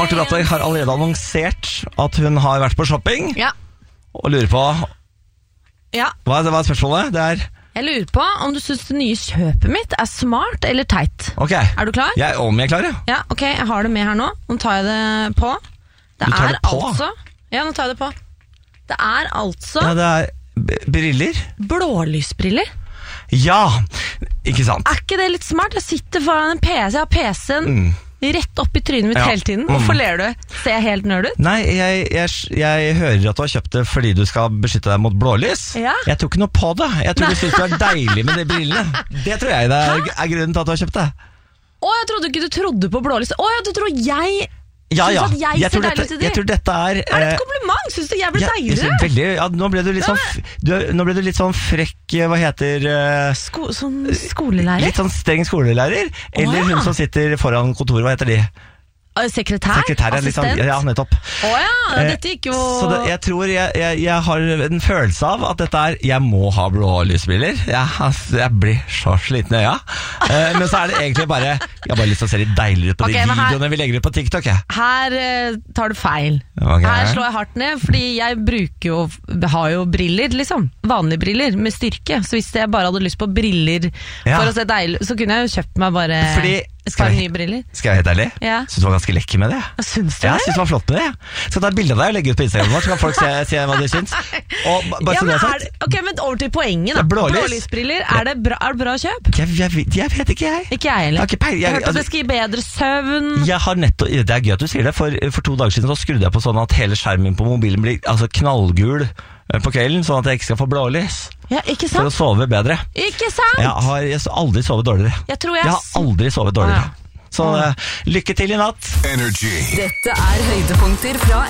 Marte Brattberg har allerede annonsert at hun har vært på shopping. Ja. Og lurer på Hva er spørsmålet? Jeg lurer på om du synes det nye kjøpet mitt er smart eller teit. Ok. Er du klar? Om jeg er klar, ja. Ok, jeg har det med her nå. Nå tar jeg det på. Du tar det på? Ja, nå tar jeg det på. Det er altså det er briller. Blålysbriller. Ja, ikke sant. Er ikke det litt smart? Jeg sitter foran en PC, jeg har PC-en rett opp i trynet mitt hele tiden. Hvorfor ler du? Ser jeg helt nerd ut? Nei, jeg hører at du har kjøpt det fordi du skal beskytte deg mot blålys. Ja. Jeg tror ikke noe på det. Jeg tror du synes det er deilig med de brillene. Det tror jeg det er grunnen til at du har kjøpt det. Jeg trodde ikke du trodde på blålys. Du tror jeg Ja, synes at jeg ser deilig ut i det? Jeg tror dette er det et kompliment? Synes du jeg ble deiligere? Veldig, nå ble du litt sånn frekk, hva heter sånn skolelærer? Litt sånn streng skolelærer. Eller hun som sitter foran kontoret, hva heter de? Sekretær? Assistent? Ja, nettopp. Dette gikk jo jeg tror jeg har en følelse av at dette er jeg må ha blålysbriller. Jeg blir så sliten i øya. Men så er det egentlig bare jeg har bare lyst til å se litt deiligere ut på de videoene vi legger ut på TikTok. Her tar du feil. Her slår jeg hardt ned, fordi jeg har jo briller, liksom. Vanlige briller med styrke. Så hvis jeg bare hadde lyst på briller for å se deilig, så kunne jeg jo kjøpt meg bare et par nye briller. Skal jeg være helt ærlig? Synes du var ganske lekker med det? Syns du det? Jeg synes du var flott med det. Skal ta et bilde av deg og legge ut på Instagram vårt, så kan folk se hva de syns. Men over til poenget da. Blålysbriller, er det bra kjøp? Jeg vet ikke jeg. Ikke jeg heller. Jeg hørte at det skal gi bedre søvn. Det er gøy at du sier det, for 2 dager siden så skrudde jeg på sånn at hele skjermen på mobilen blir knallgul på kvelden, sånn at jeg ikke skal få blålys. Ja, ikke sant? For å sove bedre. Ikke sant? Jeg har aldri sovet dårligere. Jeg har aldri sovet dårligere. Så lykke til i natt. Energy. Dette er høydepunkter fra